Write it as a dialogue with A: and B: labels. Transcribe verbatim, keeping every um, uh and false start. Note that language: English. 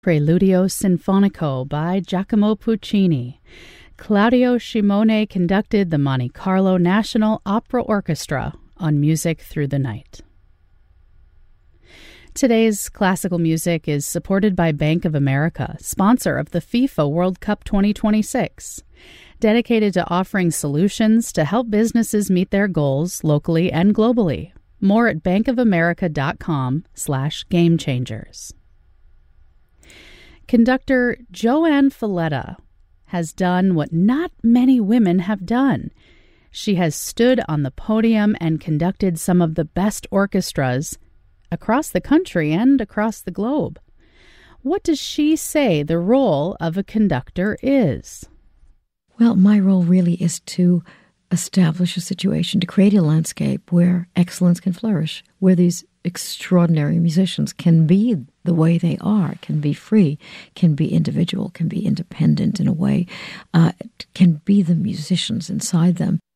A: Preludio Sinfonico by Giacomo Puccini. Claudio Shimone conducted the Monte Carlo National Opera Orchestra on Music Through the Night. Today's classical music is supported by Bank of America, sponsor of the FIFA World Cup twenty twenty-six, dedicated to offering solutions to help businesses meet their goals locally and globally. More at bankofamerica.com slash game changers. Conductor Joanne Falletta has done what not many women have done. She has stood on the podium and conducted some of the best orchestras across the country and across the globe. What does she say the role of a conductor is?
B: Well, my role really is to establish a situation, to create a landscape where excellence can flourish, where these extraordinary musicians can be the way they are, can be free, can be individual, can be independent in a way, uh, can be the musicians inside them.